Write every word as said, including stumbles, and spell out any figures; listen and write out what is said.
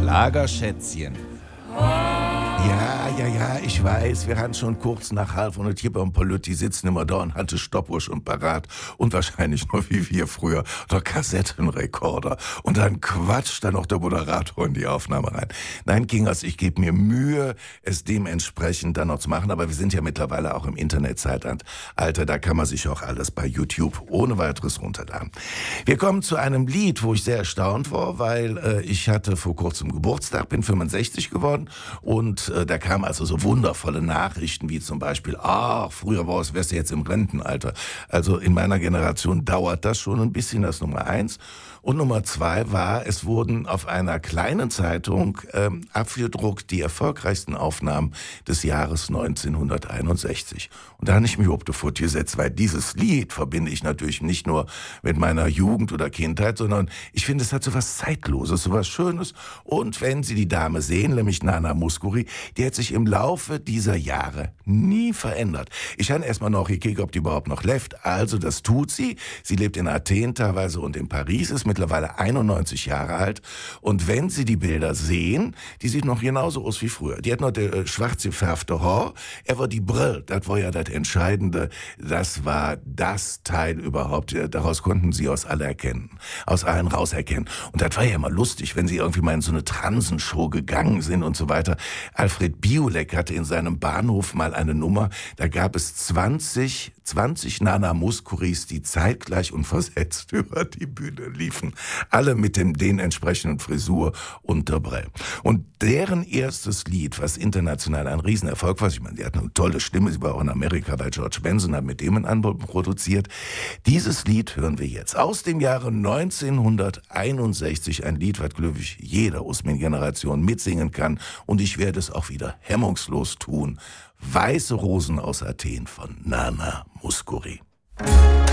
Schlagerschätzchen. Ja, ja, ja, ich weiß, wir haben schon kurz nach halb und hier beim Polütti sitzen immer da und hatte Stoppuhr schon parat und wahrscheinlich noch wie wir früher der Kassettenrekorder und dann quatscht dann noch der Moderator in die Aufnahme rein. Nein, Kingers, ich gebe mir Mühe, es dementsprechend dann noch zu machen, aber wir sind ja mittlerweile auch im Internetzeitalter, da kann man sich auch alles bei YouTube ohne weiteres runterladen. Wir kommen zu einem Lied, wo ich sehr erstaunt war, weil äh, ich hatte vor kurzem Geburtstag, bin fünfundsechzig geworden und äh, da kamen also so wundervolle Nachrichten, wie zum Beispiel, ach, früher war es, wärst du jetzt im Rentenalter. Also in meiner Generation dauert das schon ein bisschen, das Nummer eins. Und Nummer zwei war, es wurden auf einer kleinen Zeitung ähm, abgedruckt die erfolgreichsten Aufnahmen des Jahres neunzehnhunderteinundsechzig. Und da habe ich mich ob sofort gesetzt, weil dieses Lied verbinde ich natürlich nicht nur mit meiner Jugend oder Kindheit, sondern ich finde, es hat so was Zeitloses, so was Schönes. Und wenn Sie die Dame sehen, nämlich Nana Mouskouri, die hat sich im Laufe dieser Jahre nie verändert. Ich habe erstmal noch gekickt, ob die überhaupt noch lebt. Also das tut sie. Sie lebt in Athen teilweise und in Paris, ist mittlerweile einundneunzig Jahre alt. Und wenn Sie die Bilder sehen, die sieht noch genauso aus wie früher. Die hat noch der äh, schwarz gefärbte Haar, er war die Brille, das war ja das Entscheidende. Das war das Teil überhaupt. Daraus konnten Sie aus alle erkennen, aus allen raus erkennen. Und das war ja immer lustig, wenn Sie irgendwie mal in so eine Transenshow gegangen sind und so weiter. Alfred Biolek hatte in seinem Bahnhof mal eine Nummer, da gab es zwanzig, zwanzig Nana Mouskouris, die zeitgleich und versetzt über die Bühne liefen. Alle mit dem den entsprechenden Frisur und der Brille. Und deren erstes Lied, was international ein Riesenerfolg war, ich meine, die hatten eine tolle Stimme, sie war auch in Amerika bei George Benson, hat mit dem ein Album produziert. Dieses Lied hören wir jetzt aus dem Jahre neunzehnhunderteinundsechzig, ein Lied, was, glaube ich, jeder aus meiner Generation mitsingen kann und ich werde es auch wieder hemmungslos tun. Weiße Rosen aus Athen von Nana Mouskouri.